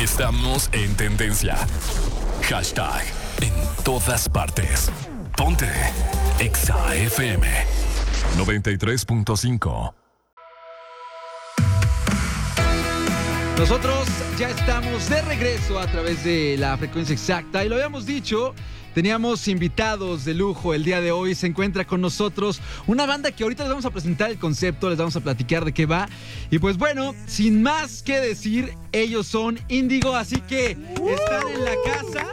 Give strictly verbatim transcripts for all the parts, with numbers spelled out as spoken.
Estamos en tendencia. Hashtag en todas partes. Ponte Exa F M noventa y tres punto cinco. Nosotros ya estamos de regreso a través de la frecuencia exacta y lo habíamos dicho, teníamos invitados de lujo el día de hoy. Se encuentra con nosotros una banda que ahorita les vamos a presentar el concepto, les vamos a platicar de qué va. Y pues bueno, sin más que decir, ellos son Índigo, así que están en la casa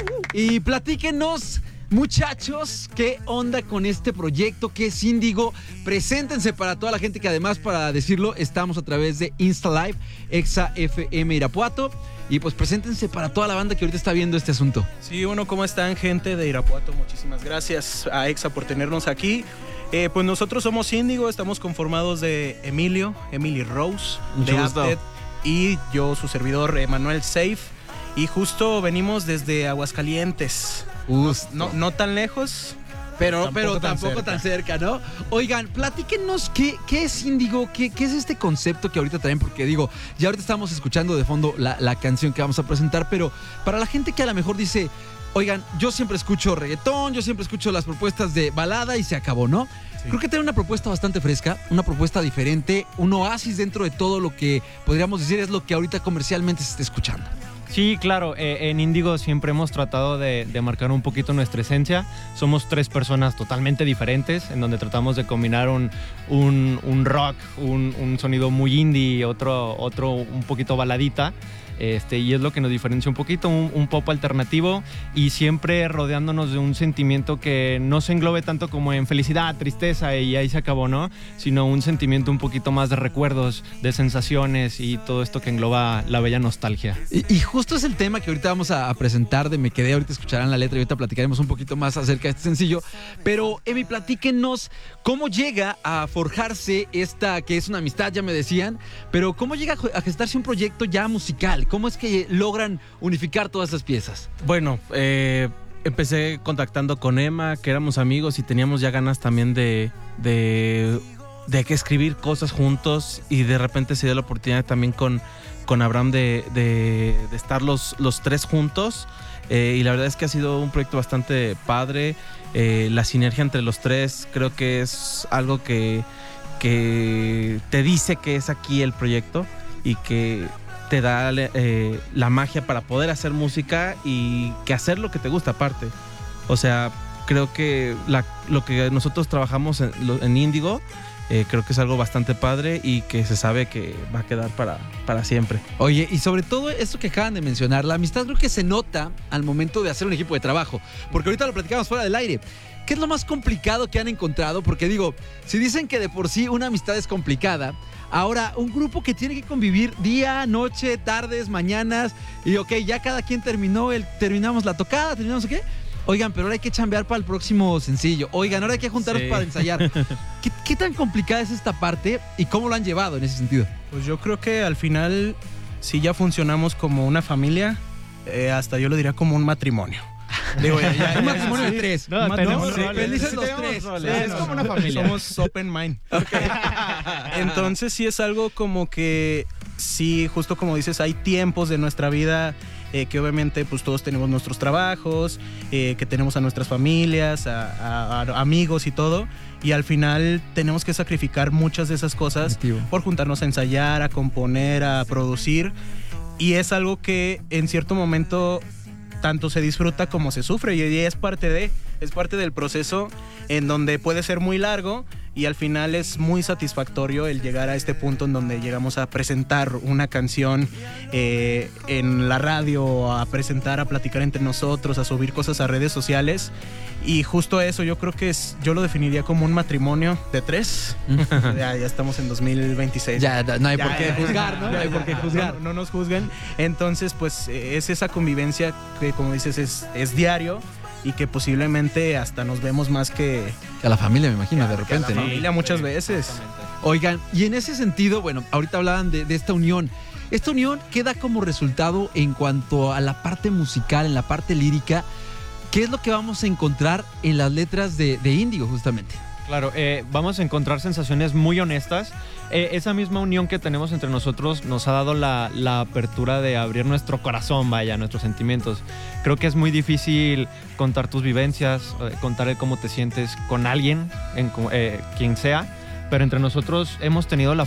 y platíquenos, muchachos, ¿qué onda con este proyecto? ¿Qué es Índigo? Preséntense para toda la gente que además, para decirlo, estamos a través de Insta Live, Exa F M Irapuato. Y pues preséntense para toda la banda que ahorita está viendo este asunto. Sí, bueno, ¿cómo están, gente de Irapuato? Muchísimas gracias a Exa por tenernos aquí. Eh, pues nosotros somos Índigo, estamos conformados de Emilio, Emily Rose, Mucho de gusto. Apted, y yo, su servidor, Emanuel Safe. Y justo venimos desde Aguascalientes. Justo. No, no tan lejos, Pero tampoco, pero tan tampoco cerca. tan cerca, ¿no? Oigan, platíquenos qué, qué es Índigo, qué, qué es este concepto que ahorita traen, porque digo, ya ahorita estamos escuchando de fondo la, la canción que vamos a presentar, pero para la gente que a lo mejor dice, oigan, yo siempre escucho reggaetón, yo siempre escucho las propuestas de balada y se acabó, ¿no? Sí. Creo que tiene una propuesta bastante fresca, una propuesta diferente, un oasis dentro de todo lo que podríamos decir es lo que ahorita comercialmente se está escuchando. Sí, claro, eh, en Índigo siempre hemos tratado de, de marcar un poquito nuestra esencia. Somos tres personas totalmente diferentes, en donde tratamos de combinar un, un, un rock, un, un sonido muy indie, otro, otro un poquito baladita. Este, y es lo que nos diferencia un poquito, un, un pop alternativo y siempre rodeándonos de un sentimiento que no se englobe tanto como en felicidad, tristeza y ahí se acabó, ¿no? Sino un sentimiento un poquito más de recuerdos, de sensaciones y todo esto que engloba la bella nostalgia. Y, y justo es el tema que ahorita vamos a, a presentar de Me Quedé. Ahorita escucharán la letra y ahorita platicaremos un poquito más acerca de este sencillo. Pero, Emi, platíquenos cómo llega a forjarse esta, que es una amistad, ya me decían, pero cómo llega a gestarse un proyecto ya musical. ¿Cómo es que logran unificar todas esas piezas? Bueno, eh, empecé contactando con Emma, que éramos amigos y teníamos ya ganas también de, de, de que escribir cosas juntos y de repente se dio la oportunidad también con, con Abraham de, de, de estar los, los tres juntos. Eh, y la verdad es que ha sido un proyecto bastante padre. Eh, la sinergia entre los tres creo que es algo que, que te dice que es aquí el proyecto y que te da eh, la magia para poder hacer música y que hacer lo que te gusta aparte. O sea, creo que la, lo que nosotros trabajamos en, en Índigo eh, creo que es algo bastante padre y que se sabe que va a quedar para, para siempre. Oye, y sobre todo esto que acaban de mencionar, la amistad creo que se nota al momento de hacer un equipo de trabajo, porque ahorita lo platicamos fuera del aire. ¿Qué es lo más complicado que han encontrado? Porque digo, si dicen que de por sí una amistad es complicada, ahora un grupo que tiene que convivir día, noche, tardes, mañanas, y ok, ya cada quien terminó, el, terminamos la tocada, terminamos qué. Oigan, pero ahora hay que chambear para el próximo sencillo. Oigan, ahora hay que juntarnos sí. para ensayar. ¿Qué, ¿Qué tan complicada es esta parte y cómo lo han llevado en ese sentido? Pues yo creo que al final sí ya funcionamos como una familia, eh, hasta yo lo diría como un matrimonio. Digo, ya, ya, ya, un matrimonio sí. de tres. No, no, tenemos sí, roles. felices Sí, los tenemos tres. roles. Sí, Es no, como no, una familia. Somos open mind. Okay. Entonces sí es algo como que sí, justo como dices, hay tiempos de nuestra vida eh, que obviamente pues todos tenemos nuestros trabajos, eh, que tenemos a nuestras familias, a, a, a amigos y todo. Y al final tenemos que sacrificar muchas de esas cosas Motivo. por juntarnos a ensayar, a componer, a producir. Y es algo que en cierto momento tanto se disfruta como se sufre, y es parte de, es parte del proceso en donde puede ser muy largo y al final es muy satisfactorio el llegar a este punto en donde llegamos a presentar una canción eh, en la radio, a presentar, a platicar entre nosotros, a subir cosas a redes sociales. Y justo eso yo creo que es, yo lo definiría como un matrimonio de tres. ya, ya estamos en dos mil veintiséis. Ya, no hay ya, por qué ya, juzgar, ¿no? No hay por qué juzgar. No, no nos juzguen. Entonces, pues es esa convivencia que, como dices, es, es diario y que posiblemente hasta nos vemos más que... Que a la familia, me imagino, que, de repente, que a la ¿no? familia muchas veces. Oigan, y en ese sentido, bueno, ahorita hablaban de, de esta unión. Esta unión queda como resultado en cuanto a la parte musical, en la parte lírica. ¿Qué es lo que vamos a encontrar en las letras de, de Índigo, justamente? Claro, eh, vamos a encontrar sensaciones muy honestas. Eh, esa misma unión que tenemos entre nosotros nos ha dado la, la apertura de abrir nuestro corazón, vaya, nuestros sentimientos. Creo que es muy difícil contar tus vivencias, eh, contar el cómo te sientes con alguien, en, eh, quien sea, pero entre nosotros hemos tenido la